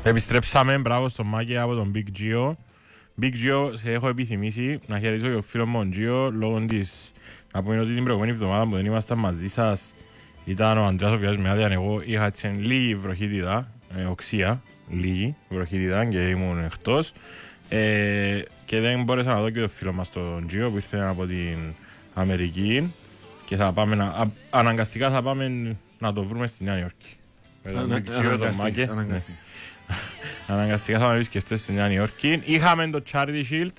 Επιστρέψαμε, μπράβο στον Μάκη από τον Big Gio. Big Gio, σε έχω επιθυμήσει να χαιρετήσω και ο φίλος μου τον Gio λόγω της... Να πούμε ότι την προηγούμενη εβδομάδα που δεν ήμασταν μαζί σας ήταν ο Ανδρέας ο Βιάς με άδεια. Εγώ είχα έτσι λίγη βροχίτιδα, οξία, λίγη βροχίτιδα και ήμουν εκτός. Και δεν μπόρεσα να δω και το φίλο μας τον Gio που ήρθε από την Αμερική και θα πάμε αναγκαστικά θα πάμε να το βρούμε στη Νέα Υόρκη. Αναγκαστικά θα με επισκεφτώ στη Νέα Υόρκη. Είχαμε το Charity Shield.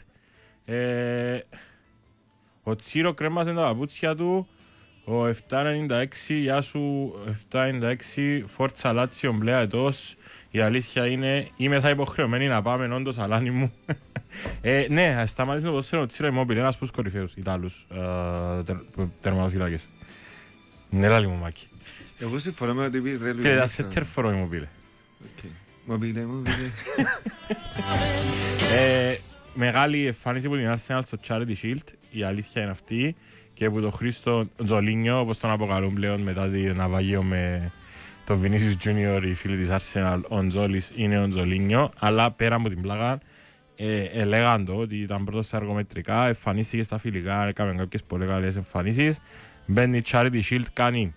Ο Τσίρο κρέμασε τα παπούτσια του. Ο 796, γεια σου 796, Φόρτσα Λάτσιο μπλε ετός. Η αλήθεια είναι, είμαι θα υποχρεωμένη να πάμε όντως αλάνι μου. Ναι, σταματήσει το ποδόσφαιρο ο Τσίρο Immobile, ένας από τους κορυφαίους Ιτάλους τερματοφυλάκες. Ναι, λάλη μου Μάκη. Εγώ συμφωνώ με ότι πεις ρε Λουί. Φίλε, τα σέτερ φορώ Immobile. Mobile. Μεγάλη εμφάνιση που την Arsenal στο Charity Shield, η αλήθεια είναι αυτή, και που το Χρήστο Τζολίνιο, όπως τον αποκαλούν πλέον μετά την ναυαγίο με τον Vinicius Junior, οι φίλοι της Arsenal, ο Τζόλις είναι ο Τζολίνιο, αλλά πέρα από την πλάκα, έλεγαν το ότι ήταν πρώτος στα αργομετρικά, εμφανίστηκε στα φιλικά, έκαμε κάποιες πολύ καλές εμφανίσεις, μπαίνει Charity Shield, κάνει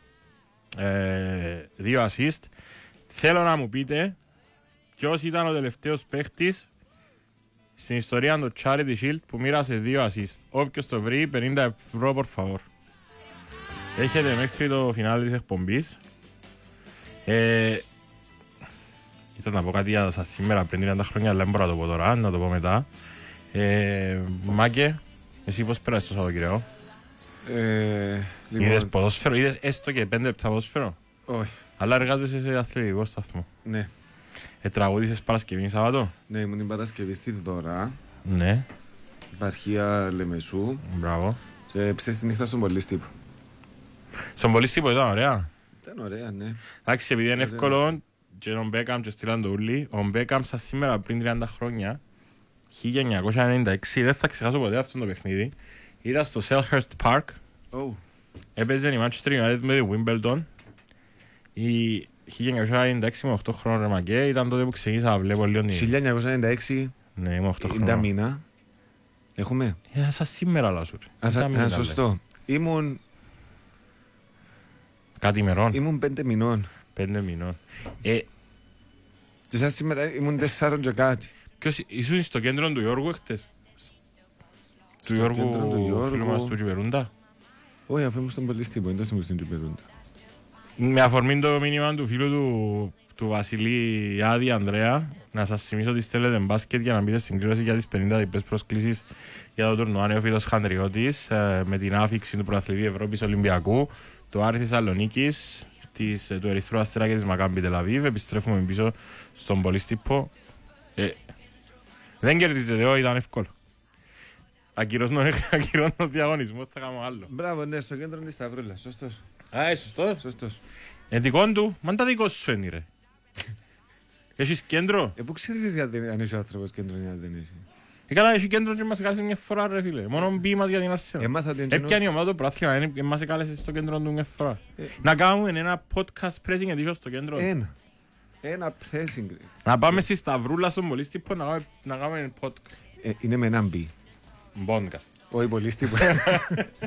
2 assist. Θέλω να μου πείτε ποιος ήταν ο τελευταίος παίχτης στην ιστορία του Charity Shield που μοίρασε 2 assist. Όποιος το βρει, 50 ευρώ por favor. Έχετε μέχρι το φινάλι της εκπομπής. Ήταν να πω κάτι για σας σήμερα πριν 30 χρόνια, αλλά δεν μπορώ να το πω τώρα, να το πω μετά. Μάκε, εσύ πώς πέρασες το Σαββατοκυριακό? Είδες ποδόσφαιρο, είδες έστω και 5 λεπτά ποδόσφαιρο? Όχι. Αλλά εργάζεσαι σε αθλητικό σταθμό. Ναι. Τραγουδίσες Παρασκευή Σάββατο? Ναι, ήμουν την Παρασκευή στη Δώρα. Ναι. Επαρχία Λεμεσού. Μπράβο. Και ψες τη νύχτα στον Πολύστυπο. Στον Πολύστυπο ήταν ωραία. Ήταν ωραία, ναι. Εντάξει, επειδή είναι εύκολο και τον Μπέκαμ και στείλαν το ούλι, ο Μπέκαμ σας σήμερα πριν 30 χρόνια, 1996, δεν θα ξεχάσω ποτέ αυτό το παιχνίδι, ήταν στο Selhurst Park. Έπαιζε η Manchester United με τη Wimbledon. Η 1996 με 8 χρόνια ρε Μαγκέ, ήταν τότε που ξεκίνησα να βλέπω λίγο. 1996. Ναι, είμαι 8 χρόνια. Ήταν μήνα. Έχουμε. Σαν σήμερα λάσου. Σωστό. Ήμουν... Κάτι ημερών. Ήμουν 5 μηνών. 5 μηνών. Και σαν σήμερα ήμουν 4 και κάτι. Ποιος, ήσουν στο κέντρο του Γιώργου χτες? Του Γιώργου φίλου μας του Τζιπερούντα? Όχι, αφού ήμουν στον Πολύστυπο, δεν ήμουν στην Τζιπερούντα. Με αφορμή το μήνυμα του φίλου του Βασιλή Άδη Ανδρέα, να σας θυμίσω ότι στέλνετε μπάσκετ για να μπείτε στην κλήρωση για τις 50 διπλές προσκλήσεις για το τουρνουά Νεοφύτος Χανδριώτης με την άφηξη του Πρωταθλητή Ευρώπης Ολυμπιακού, του Άρη Θεσσαλονίκης, του Ερυθρού Αστέρα και της Μακάμπι Τελαβίβ. Επιστρέφουμε πίσω στον Πολύστυπο. Δεν κερδίζετε, ήταν εύκολο. Ακυρώνω τον διαγωνισμό, θα κάνω άλλο. Μπράβο, ναι, στο κέντρο της Σταυρούλας, σωστός. Σωστός. Δικό του, μα τα δικό σου είναι ρε. Έχεις κέντρο? Πού ξέρεις αν είσαι ο άνθρωπος κέντρο ή αν δεν είσαι? Καλά, έχει κέντρο και μας κάλεσε μια φορά ρε φίλε. Μόνο μπει μας για την Arsenal. Έπιανε η ομάδα το πράθυμα, μας κάλεσε στο κέντρο του μια φορά. Να κάνουμε ένα podcast pressing edition στο κέντρο. Ένα pressing. Να πάμε στη Σταυρούλα στον Πολύστυπο να κάνουμε podcast. Είναι με έναν μπι. Podcast. Όχι Πολύστυπο.